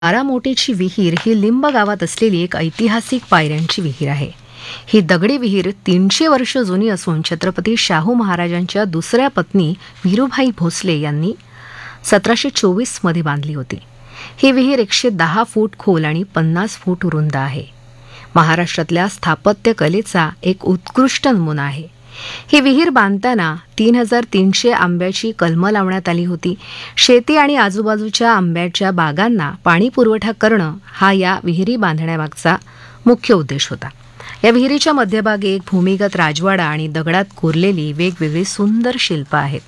बारामोटेची विहीर ही लिंब गावात असलेली एक ऐतिहासिक पायऱ्यांची विहीर आहे. ही दगडी विहीर 300 वर्ष जुनी असून छत्रपती शाहू महाराजांच्या दुसऱ्या पत्नी वीरूभाई भोसले यांनी 1724 मध्ये बांधली होती. ही विहीर 110 फूट खोल आणि 50 फूट रुंद आहे. महाराष्ट्रातल्या स्थापत्य कलेचा एक उत्कृष्ट नमुना आहे. ही विहीर बांधताना 3300 आंब्याची कलमं लावण्यात आली होती. शेती आणि आजूबाजूच्या आंब्याच्या बागांना पाणी पुरवठा करणं हा या विहिरी बांधण्यामागचा मुख्य उद्देश होता. या विहिरीच्या मध्यभागी एक भूमिगत राजवाडा आणि दगडात कोरलेली वेगवेगळी सुंदर शिल्प आहेत.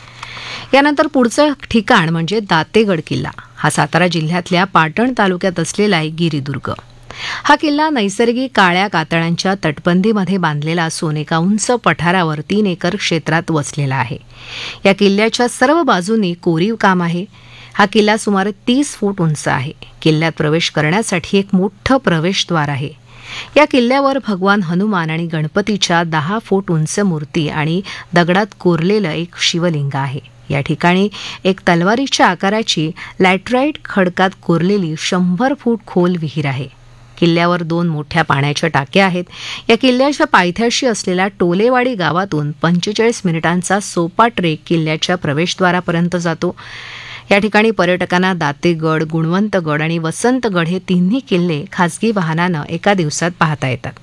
यानंतर पुढचं ठिकाण म्हणजे दातेगड किल्ला. हा सातारा जिल्ह्यातल्या पाटण तालुक्यात असलेला एक गिरिदुर्ग. हा किल्ला नैसर्गिक काळ्या कातळांच्या तटबंदीमध्ये बांधलेला असून एका उंच पठारावर 3 एकर क्षेत्रात वसलेला आहे. या किल्ल्याच्या सर्व बाजूंनी कोरीव काम आहे. हा किल्ला सुमारे 30 फूट उंच आहे. किल्ल्यात प्रवेश करण्यासाठी एक मोठं प्रवेशद्वार आहे. या किल्ल्यावर भगवान हनुमान आणि गणपतीच्या 10 फूट उंच मूर्ती आणि दगडात कोरलेलं एक शिवलिंग आहे. या ठिकाणी एक तलवारीच्या आकाराची लॅटराईट खडकात कोरलेली 100 फूट खोल विहीर आहे. किल्ल्यावर 2 मोठ्या पाण्याच्या टाक्या आहेत. या किल्ल्याच्या पायथ्याशी असलेल्या टोलेवाडी गावातून 45 मिनिटांचा सोपा ट्रेक किल्ल्याच्या प्रवेशद्वारापर्यंत जातो. या ठिकाणी पर्यटकांना दातेगड, गुणवंतगड आणि वसंतगड हे तिन्ही किल्ले खासगी वाहनानं एका दिवसात पाहता येतात.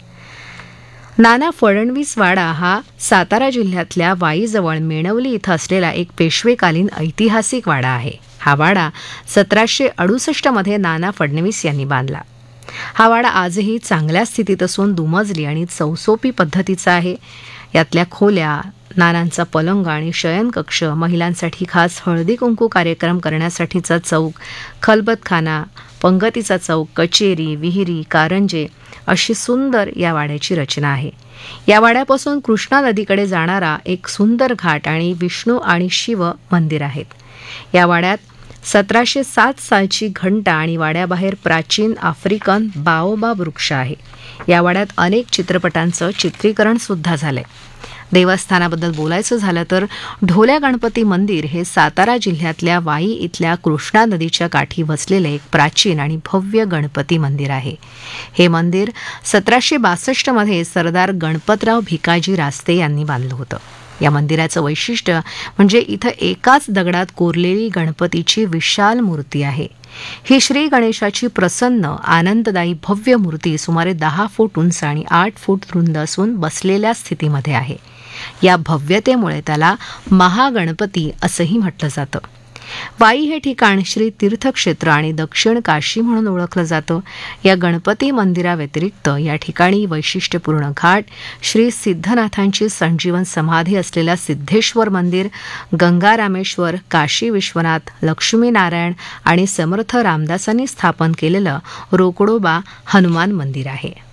नाना फडणवीस वाडा हा सातारा जिल्ह्यातल्या वाईजवळ मेणवली इथं असलेला एक पेशवेकालीन ऐतिहासिक वाडा आहे. हा वाडा 1768 मध्ये नाना फडणवीस यांनी बांधला. हा वाडा आजही चांगल्या स्थितीत असून दुमजली आणि चौसोपी पद्धतीचा आहे. यातल्या खोल्या, नानांचा पलंग आणि शयनकक्ष, महिलांसाठी खास हळदी कुंकू कार्यक्रम करण्यासाठीचा चौक, खलबतखाना, पंगतीचा चौक, कचेरी, विहिरी, कारंजे अशी सुंदर या वाड्याची रचना आहे. या वाड्यापासून कृष्णा नदीकडे जाणारा एक सुंदर घाट आणि विष्णू आणि शिव मंदिर आहेत. या वाड्यात 1707 सालची घंटा आणि वाड्याबाहेर प्राचीन आफ्रिकन बाओबाब वृक्ष आहे. या वाड्यात अनेक चित्रपटांचं चित्रीकरण सुद्धा झालंय. देवस्थानाबद्दल बोलायचं झालं तर ढोल्या गणपती मंदिर हे सातारा जिल्ह्यातल्या वाई इथल्या कृष्णा नदीच्या काठी वसलेले एक प्राचीन आणि भव्य गणपती मंदिर आहे. हे मंदिर 1762 मध्ये सरदार गणपतराव भिकाजी रास्ते यांनी बांधलं होतं. या मंदिराचं वैशिष्ट्य म्हणजे इथं एकाच दगडात कोरलेली गणपतीची विशाल मूर्ती आहे. ही श्री गणेशाची प्रसन्न, आनंददायी भव्य मूर्ती सुमारे 10 फूट उंच आणि 8 फूट रुंद असून बसलेल्या स्थितीमध्ये आहे. या भव्यतेमुळे त्याला महागणपती असंही म्हटलं जातं. वाई हे ठिकाण श्री तीर्थक्षेत्र आणि दक्षिण काशी म्हणून ओळखलं जातं. या गणपती मंदिराव्यतिरिक्त या ठिकाणी वैशिष्ट्यपूर्ण घाट, श्री सिद्धनाथांची संजीवन समाधी असलेल्या सिद्धेश्वर मंदिर, गंगा रामेश्वर, काशी विश्वनाथ, लक्ष्मीनारायण आणि समर्थ रामदासांनी स्थापन केलेलं रोकडोबा हनुमान मंदिर आहे.